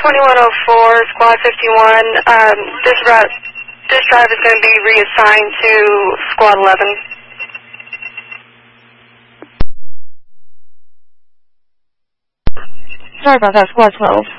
2104, Squad 51. This drive is going to be reassigned to Squad 11. Sorry about that, Squad 12.